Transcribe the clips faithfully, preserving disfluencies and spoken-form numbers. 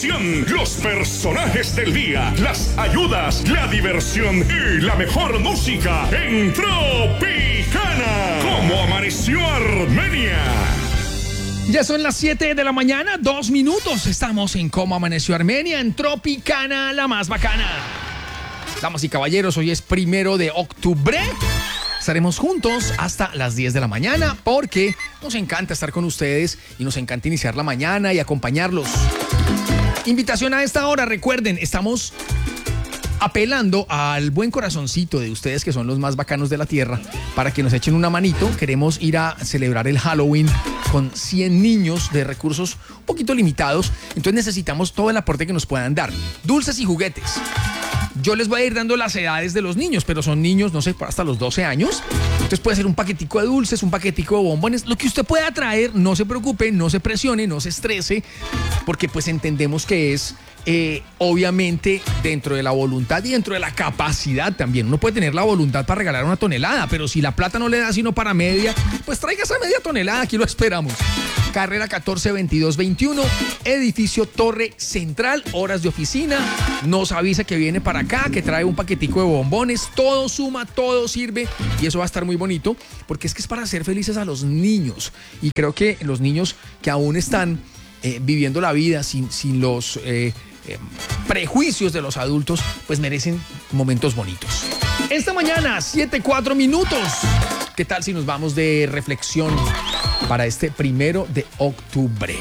Los personajes del día, las ayudas, la diversión y la mejor música en Tropicana. ¿Cómo amaneció Armenia? Ya son las siete de la mañana, dos minutos. Estamos en Cómo Amaneció Armenia, en Tropicana, la más bacana. Damas y caballeros, hoy es primero de octubre. Estaremos juntos hasta las diez de la mañana porque nos encanta estar con ustedes y nos encanta iniciar la mañana y acompañarlos. Invitación a esta hora, recuerden, estamos apelando al buen corazoncito de ustedes que son los más bacanos de la tierra para que nos echen una manito. Queremos ir a celebrar el Halloween con cien niños de recursos un poquito limitados, entonces necesitamos todo el aporte que nos puedan dar. Dulces y juguetes. Yo les voy a ir dando las edades de los niños, pero son niños, no sé, hasta los doce años. Entonces puede ser un paquetico de dulces, un paquetico de bombones, lo que usted pueda traer. No se preocupe, no se presione, no se estrese, porque pues entendemos que es eh, obviamente dentro de la voluntad y dentro de la capacidad también. Uno puede tener la voluntad para regalar una tonelada, pero si la plata no le da sino para media, pues traiga esa media tonelada, aquí lo esperamos. Carrera catorce veintidós veintiuno, edificio Torre Central, horas de oficina. Nos avisa que viene para acá, que trae un paquetico de bombones. Todo suma, todo sirve y eso va a estar muy bonito porque es que es para hacer felices a los niños. Y creo que los niños que aún están eh, viviendo la vida sin, sin los eh, eh, prejuicios de los adultos, pues merecen momentos bonitos. Esta mañana, siete cuatro minutos. ¿Qué tal si nos vamos de reflexión para este primero de octubre?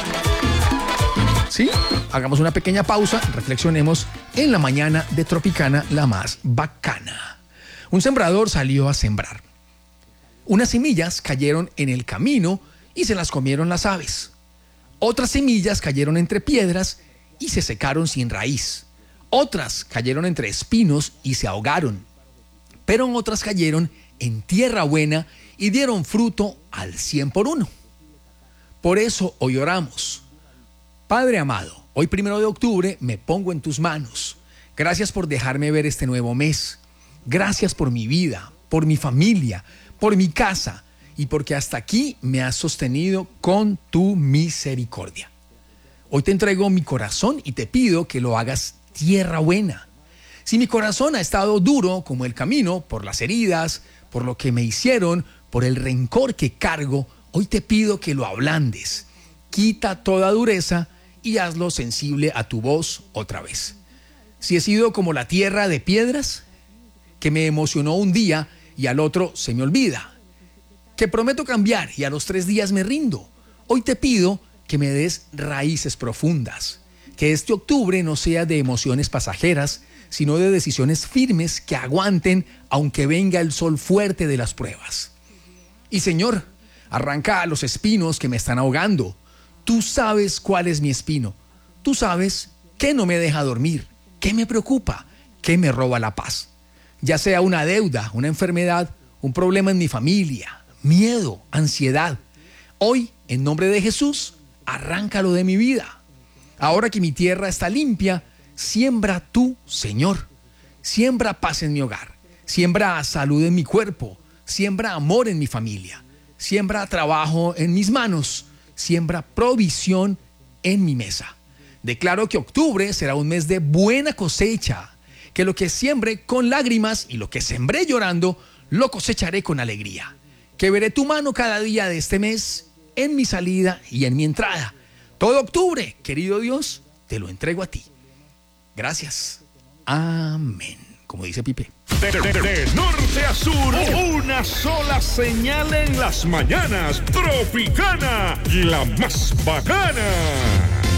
¿Sí? Hagamos una pequeña pausa, reflexionemos en la mañana de Tropicana, la más bacana. Un sembrador salió a sembrar. Unas semillas cayeron en el camino y se las comieron las aves. Otras semillas cayeron entre piedras y se secaron sin raíz. Otras cayeron entre espinos y se ahogaron. Pero otras cayeron en tierra buena y dieron fruto al cien por uno. Por eso hoy oramos. Padre amado, hoy primero de octubre me pongo en tus manos. Gracias por dejarme ver este nuevo mes. Gracias por mi vida, por mi familia, por mi casa y porque hasta aquí me has sostenido con tu misericordia. Hoy te entrego mi corazón y te pido que lo hagas tierra buena. Si mi corazón ha estado duro como el camino, por las heridas, por lo que me hicieron, por el rencor que cargo, hoy te pido que lo ablandes. Quita toda dureza y hazlo sensible a tu voz otra vez. Si he sido como la tierra de piedras, que me emocionó un día y al otro se me olvida, que prometo cambiar y a los tres días me rindo, hoy te pido que me des raíces profundas, que este octubre no sea de emociones pasajeras, sino de decisiones firmes que aguanten aunque venga el sol fuerte de las pruebas. Y Señor, arranca los espinos que me están ahogando. Tú sabes cuál es mi espino. Tú sabes qué no me deja dormir, qué me preocupa, qué me roba la paz. Ya sea una deuda, una enfermedad, un problema en mi familia, miedo, ansiedad. Hoy, en nombre de Jesús, arráncalo de mi vida. Ahora que mi tierra está limpia, siembra tú, Señor. Siembra paz en mi hogar. Siembra salud en mi cuerpo. Siembra amor en mi familia. Siembra trabajo en mis manos. Siembra provisión en mi mesa. Declaro que octubre será un mes de buena cosecha. Que lo que siembre con lágrimas y lo que sembré llorando, lo cosecharé con alegría. Que veré tu mano cada día de este mes en mi salida y en mi entrada. Todo octubre, querido Dios, te lo entrego a ti. Gracias. Amén. Como dice Pipe. De, de, de norte a sur, una sola señal en las mañanas. Tropicana, la más bacana.